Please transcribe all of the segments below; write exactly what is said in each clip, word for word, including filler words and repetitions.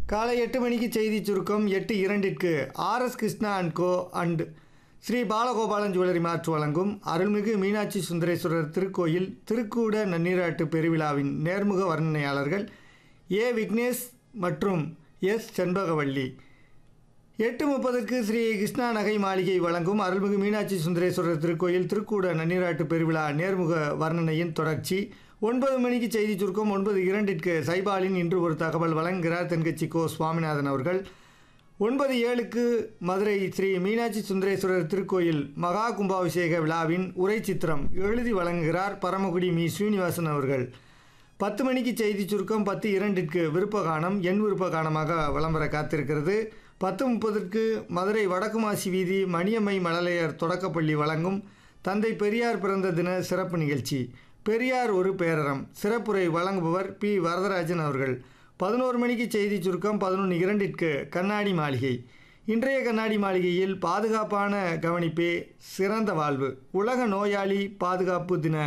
காலை எட்டு மணிக்கு செய்தி சுருக்கம். எட்டு இரண்டிற்கு RS Krishna and go and Sri Balagopalan jewellery மார்ட் வழங்கும் அருள்மிகு மீனாட்சி சுந்தரேஸ்வரர் திருக்கோயில் திருக்கூட நன்னீராட்டு பெருவிழாவின் நேர்முக வர்ணனையாளர்கள் ஏ விக்னேஷ் மற்றும் எஸ் செண்பகவள்ளி. எட்டு முப்பதுக்கு ஸ்ரீ கிருஷ்ணா நகை மாளிகை வழங்கும் அருள்மிகு மீனாட்சி சுந்தரேஸ்வரர் திருக்கோயில் திருக்கூட நன்னீராட்டு பெருவிழா நேர்முக வர்ணனையின் தொடர்ச்சி. ஒன்பது மணிக்கு செய்தி சுருக்கம். ஒன்பது இரண்டிற்கு சைபாலின் இன்று ஒரு தகவல் வழங்குகிறார் தென்கட்சி கோ சுவாமிநாதன் அவர்கள். ஒன்பது ஏழுக்கு மதுரை ஸ்ரீ மீனாட்சி சுந்தரேஸ்வரர் திருக்கோயில் மகா கும்பாபிஷேக விழாவின் உரை சித்திரம் எழுதி வழங்குகிறார் பரமக்குடி மீ ஸ்ரீனிவாசன் அவர்கள். பத்து மணிக்கு செய்தி சுருக்கம். பத்து இரண்டிற்கு விருப்பகானம் என் விருப்பகானமாக விளம்பர காத்திருக்கிறது. பத்து முப்பதற்கு மதுரை வடக்குமாசி வீதி மணியம்மை மழலையர் தொடக்கப்பள்ளி வழங்கும் தந்தை பெரியார் பிறந்த தின சிறப்பு நிகழ்ச்சி. பெரியார் ஒரு பேரறம் சிறப்புரை வழங்குபவர் பி வரதராஜன் அவர்கள். பதினோரு மணிக்கு செய்தி சுருக்கம். பதினொன்று இரண்டிற்கு கண்ணாடி மாளிகை. இன்றைய கண்ணாடி மாளிகையில் பாதுகாப்பான கவனிப்பே சிறந்த வாழ்வு உலக நோயாளி பாதுகாப்பு தின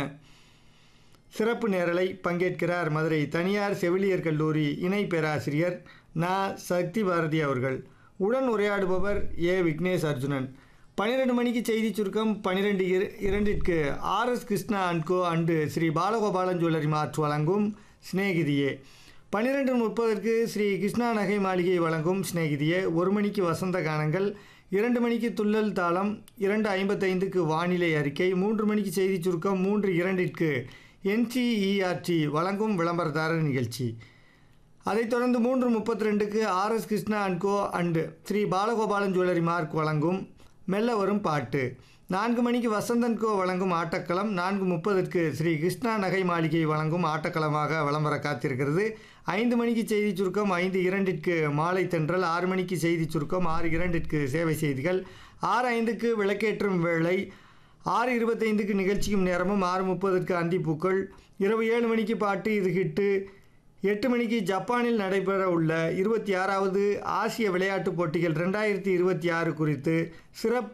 சிறப்பு நேரலை பங்கேற்கிறார் மதுரை தனியார் செவிலியர் கல்லூரி இணை பேராசிரியர் நா சக்தி பாரதி அவர்கள். உடன் உரையாடுபவர் ஏ விக்னேஷ் அர்ஜுனன். பன்னிரெண்டு மணிக்கு செய்தி சுருக்கம். பன்னிரெண்டு இரண்டிற்கு RS Krishna and go and Sri Balagopalan jewellery மார்ட் வழங்கும் ஸ்நேகிதியே. பன்னிரெண்டு முப்பதற்கு ஸ்ரீ கிருஷ்ணா நகை மாளிகை வழங்கும் ஸ்நேகிதியே. ஒரு மணிக்கு வசந்த கானங்கள். இரண்டு மணிக்கு துள்ளல் தாளம். இரண்டு ஐம்பத்தைந்துக்கு வானிலை அறிக்கை. மூன்று மணிக்கு செய்தி சுருக்கம். மூன்று இரண்டிற்கு என்சிஇஆர்டி வழங்கும் விளம்பரதாரர் நிகழ்ச்சி. அதைத் தொடர்ந்து மூன்று முப்பத்தி ரெண்டுக்கு RS Krishna and go and Sri Balagopalan jewellery mark வழங்கும் மெல்ல வரும் பாட்டு. நான்கு மணிக்கு வசந்தன் கோ வழங்கும் ஆட்டக்களம். நான்கு முப்பதற்கு ஸ்ரீ கிருஷ்ணா நகை மாளிகை வழங்கும் ஆட்டக்களமாக விளம்பர காத்திருக்கிறது. ஐந்து மணிக்கு செய்தி சுருக்கம். ஐந்து இரண்டிற்கு மாலை தென்றல். ஆறு மணிக்கு செய்தி சுருக்கம். ஆறு இரண்டிற்கு சேவை செய்திகள். ஆறு ஐந்துக்கு விளக்கேற்றும் வேளை. ஆறு இருபத்தைந்துக்கு நிகழ்ச்சிக்கும் நேரமும். ஆறு முப்பதற்கு அந்திப்பூக்கள். இரவு ஏழு மணிக்கு பாட்டு இது ஹிட்டு. எட்டு மணிக்கு ஜப்பானில் நடைபெற உள்ள இருபத்தி ஆறாவது ஆசிய விளையாட்டுப் போட்டிகள் ரெண்டாயிரத்தி இருபத்தி ஆறு குறித்து சிறப்பு